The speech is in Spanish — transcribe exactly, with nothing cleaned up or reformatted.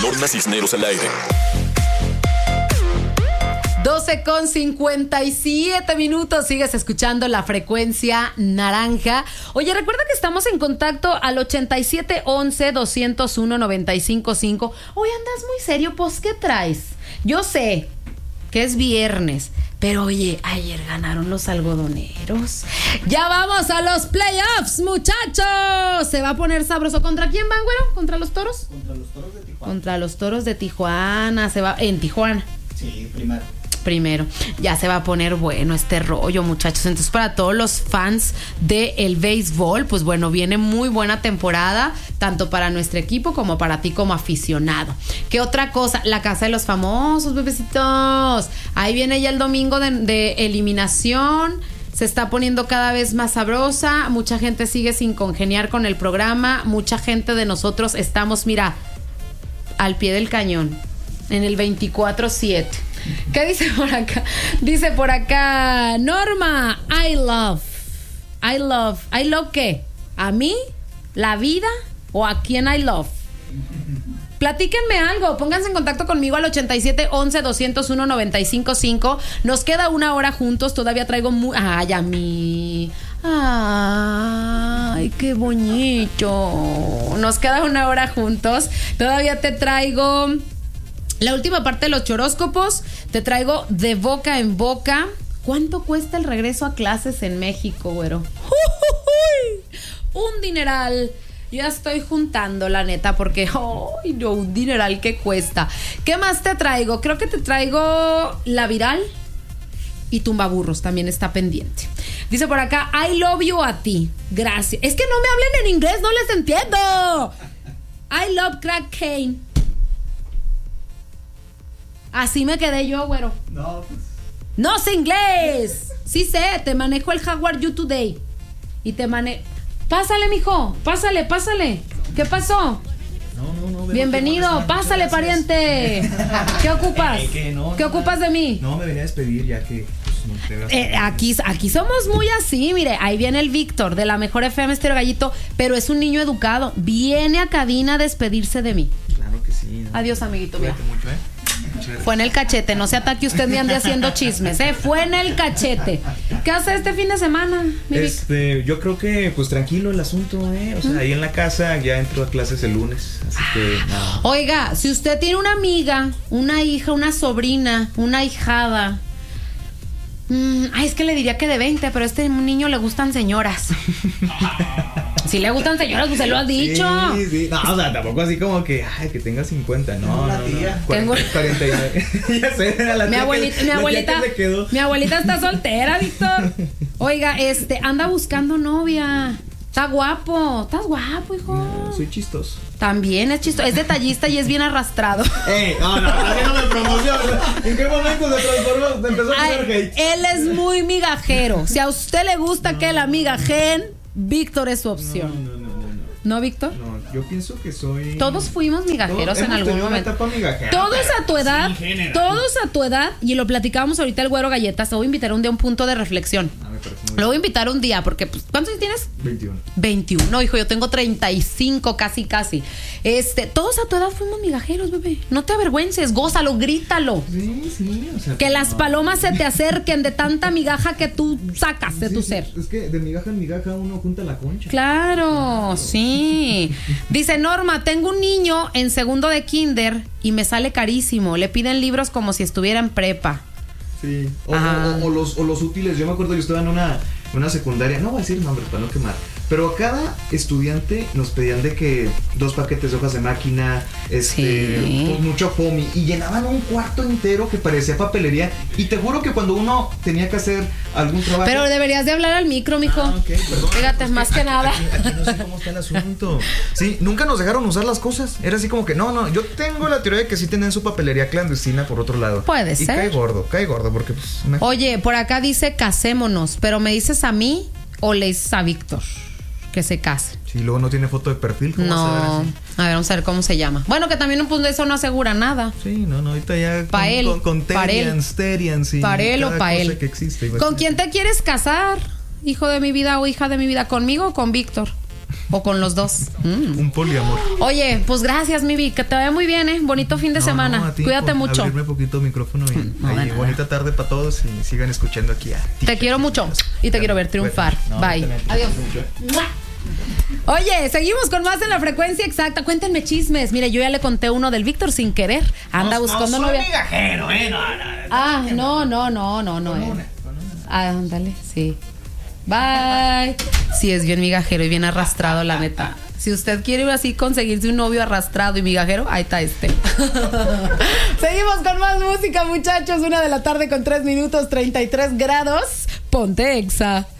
Norma Cisneros al aire. doce con cincuenta y siete minutos. Sigues escuchando la frecuencia naranja. Oye, recuerda que estamos en contacto al ochenta y siete once doscientos uno noventa y cinco cinco. Hoy andas muy serio, pues, ¿qué traes? Yo sé que es viernes, pero oye, ayer ganaron los algodoneros. Ya vamos a los playoffs, muchachos. Se va a poner sabroso. ¿Contra quién van, güero? ¿Contra los toros? Contra los toros de Tijuana. Contra los toros de Tijuana. Se va en Tijuana. Sí, primero. Primero, ya se va a poner bueno este rollo, muchachos. Entonces, para todos los fans del béisbol, pues bueno, viene muy buena temporada, tanto para nuestro equipo como para ti como aficionado. ¿Qué otra cosa? La casa de los famosos, bebecitos. Ahí viene ya el domingo de, de eliminación. Se está poniendo cada vez más sabrosa. Mucha gente sigue sin congeniar con el programa. Mucha gente de nosotros estamos, mira, al pie del cañón, en el veinticuatro siete. ¿Qué dice por acá? Dice por acá, Norma, I love. I love. ¿I love qué? ¿A mí? ¿La vida? ¿O a quién I love? Platíquenme algo, pónganse en contacto conmigo al ochenta y siete once doscientos uno noventa y cinco cinco. Nos queda una hora juntos, todavía traigo muy... Ay, a mí... Ay, qué bonito. Nos queda una hora juntos, todavía te traigo... La última parte de los choróscopos, te traigo de boca en boca. ¿Cuánto cuesta el regreso a clases en México, güero? ¡Uy! Un dineral. Yo ya estoy juntando, la neta, porque, ¡ay, no! Un dineral que cuesta. ¿Qué más te traigo? Creo que te traigo la viral y tumbaburros, también está pendiente. Dice por acá, I love you a ti. Gracias. Es que no me hablen en inglés, no les entiendo. I love crack Kane. Así me quedé yo, güero. No, pues. No sé inglés. Sí sé, te manejo el How are you today. Y te manejo. Pásale, mijo. Pásale, pásale. ¿Qué pasó? No, no, no. Bienvenido. Pásale, pariente. ¿Qué ocupas? ¿Qué, qué, no, ¿Qué no, ocupas de mí? No, me venía a despedir ya que... Pues, no te Eh, aquí, aquí somos muy así, mire, ahí viene el Víctor de la mejor F M Estéreo Gallito, pero es un niño educado. Viene a cabina a despedirse de mí. Claro que sí. ¿No? Adiós, amiguito. Mira. Cuídate mucho, ¿eh? Fue en el cachete, no se ataque usted ni ande haciendo chismes, ¿eh? Fue en el cachete. ¿Qué hace este fin de semana, mi Vic? Este, yo creo que pues tranquilo el asunto, ¿eh? O sea, ¿Mm? Ahí en la casa ya entro a clases el lunes, así que nada. Oiga, si usted tiene una amiga, una hija, una sobrina, una ahijada, mmm, ay, es que le diría que de veinte, pero a este niño le gustan señoras. Si le gustan señoras, pues se lo ha dicho. Sí, sí. No, o sea, tampoco así como que, ay, que tenga cincuenta, no. La no, tía. no. Tengo... cuarenta y nueve. Ya sé, era la mi tía abuelita, que, mi la abuelita, tía que se quedó. mi abuelita está soltera, Víctor. Oiga, este, anda buscando novia. Está guapo, estás guapo, hijo. No, soy chistoso. También es chistoso, es detallista y es bien arrastrado. ¡Ey! No, no, así no me promociona. ¿En qué momento se transformó? Empezó a hacer hate. Él es muy migajero. Si a usted le gusta no, que la migajen, Víctor es su opción. No, no, no, no, no. ¿No, Víctor? No, yo pienso que soy... Todos fuimos migajeros en algún momento. Todos a tu edad, todos a tu edad, y lo platicábamos ahorita el Güero Galletas. Te voy a invitar un día a un punto de reflexión. Ah, me parece muy Lo voy a invitar un día, porque pues, ¿cuántos años tienes? veintiuno. veintiuno, no, hijo, yo tengo treinta y cinco, casi, casi. Este, todos a tu edad fuimos migajeros, bebé. No te avergüences, gózalo, grítalo. Sí, sí, o sea, que las no. palomas se te acerquen de tanta migaja que tú sacas de sí, tu sí, ser. Es que de migaja en migaja uno junta la concha. Claro, sí. Dice Norma, tengo un niño en segundo de kinder y me sale carísimo. Le piden libros como si estuviera en prepa. Sí. O, o, o, o, los, o los útiles. Yo me acuerdo, yo estaba en una, una secundaria. No voy a decir nombres para no quemar. Pero a cada estudiante nos pedían de que dos paquetes de hojas de máquina, este, sí. mucho foamy, y llenaban un cuarto entero que parecía papelería. Y te juro que cuando uno tenía que hacer algún trabajo... Pero deberías de hablar al micro, mijo. Ah, okay, perdón. Fíjate, más que nada. Aquí, aquí no sé cómo está el asunto. Sí, nunca nos dejaron usar las cosas. Era así como que, no, no, yo tengo la teoría de que sí tenían su papelería clandestina por otro lado. Puede y ser. cae gordo, cae gordo, porque pues... Me... Oye, por acá dice casémonos, pero ¿me dices a mí o le dices a Víctor que se case? Sí, luego no tiene foto de perfil. ¿Cómo no, vas a ver así? a ver, vamos a ver cómo se llama. Bueno, que también pues, eso no asegura nada. Sí, no, no, ahorita ya pa con, él, con, con pa Terians, Terians y pa él o pa él. Que existe, ¿Con quién te quieres casar, hijo de mi vida o hija de mi vida? ¿Conmigo o con Víctor? ¿O con los dos? Mm. Un poliamor. Oye, pues gracias, mi Vi, que te vaya muy bien, ¿eh? Bonito fin de no, semana. No, Cuídate por mucho. Abrirme poquito el micrófono y no, ahí, bonita tarde para todos y sigan escuchando aquí a Te T- quiero mucho y te quiero ver triunfar. No, Bye. Adiós. Oye, seguimos con más en la frecuencia exacta. Cuéntenme chismes. Mire, yo ya le conté uno del Víctor sin querer. Anda no, buscando no novia. No, migajero, ¿eh? No, no, ah, no, no, no, no, no. Eh. Ah, ándale, sí. Bye. Sí, es bien migajero y bien arrastrado, la neta. Si usted quiere así conseguirse un novio arrastrado y migajero, ahí está este. Seguimos con más música, muchachos. Una de la tarde con tres minutos, treinta y tres grados. Ponte Exa.